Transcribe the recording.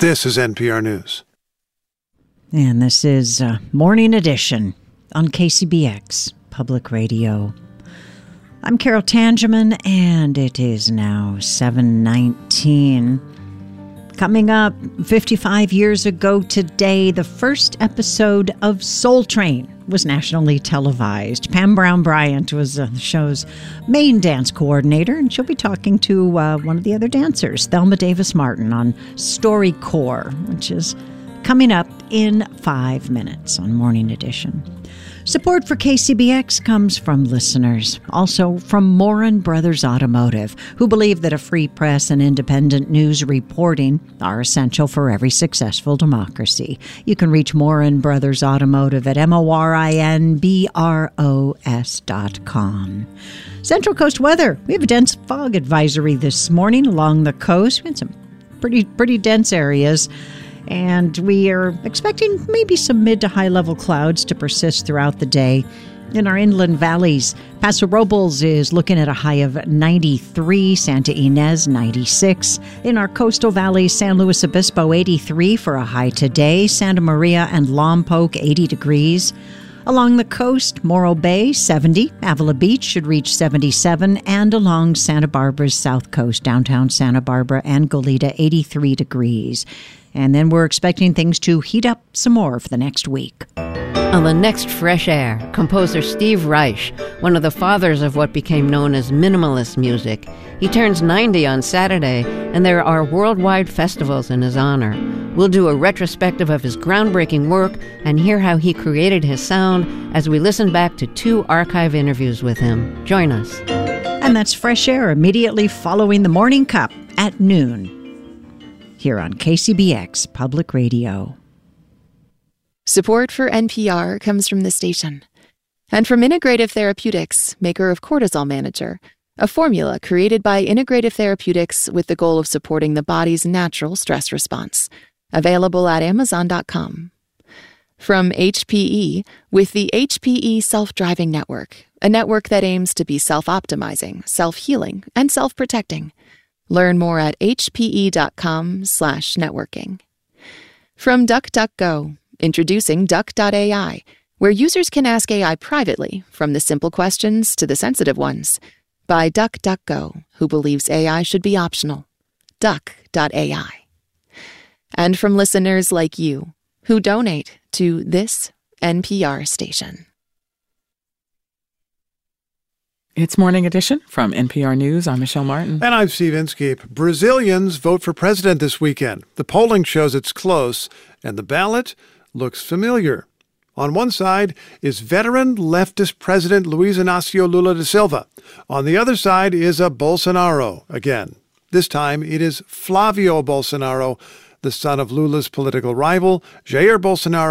This is NPR News. And this is Morning Edition on KCBX Public Radio. I'm Carol Tangeman, and it is now 7:19. Coming up, 55 years ago today, the first episode of Soul Train was nationally televised. Pam Brown Bryant was the show's main dance coordinator, and she'll be talking to one of the other dancers, Thelma Davis Martin, on StoryCorps, which is coming up in 5 minutes on Morning Edition. Support for KCBX comes from listeners, also from Morin Brothers Automotive, who believe that a free press and independent news reporting are essential for every successful democracy. You can reach Morin Brothers Automotive at morinbros.com. Central Coast weather. We have a dense fog advisory this morning along the coast. We had some pretty dense areas. And we are expecting maybe some mid to high level clouds to persist throughout the day. In our inland valleys, Paso Robles is looking at a high of 93, Santa Ynez 96. In our coastal valleys, San Luis Obispo 83 for a high today, Santa Maria and Lompoc 80 degrees. Along the coast, Morro Bay 70, Avila Beach should reach 77, and along Santa Barbara's south coast, downtown Santa Barbara and Goleta 83 degrees. And then we're expecting things to heat up some more for the next week. On the next Fresh Air, composer Steve Reich, one of the fathers of what became known as minimalist music. He turns 90 on Saturday, and there are worldwide festivals in his honor. We'll do a retrospective of his groundbreaking work and hear how he created his sound as we listen back to 2 archive interviews with him. Join us. And that's Fresh Air immediately following the Morning Cup at noon, here on KCBX Public Radio. Support for NPR comes from the station and from Integrative Therapeutics, maker of Cortisol Manager, a formula created by Integrative Therapeutics with the goal of supporting the body's natural stress response. Available at Amazon.com. From HPE, with the HPE Self-Driving Network, a network that aims to be self-optimizing, self-healing, and self-protecting. Learn more at hpe.com/networking. From DuckDuckGo, introducing Duck.ai, where users can ask AI privately, from the simple questions to the sensitive ones. By DuckDuckGo, who believes AI should be optional. Duck.ai. And from listeners like you, who donate to this NPR station. It's Morning Edition from NPR News. I'm Michelle Martin. And I'm Steve Inskeep. Brazilians vote for president this weekend. The polling shows it's close, and the ballot looks familiar. On one side is veteran leftist President Luiz Inácio Lula da Silva. On the other side is a Bolsonaro again. This time it is Flavio Bolsonaro, the son of Lula's political rival, Jair Bolsonaro.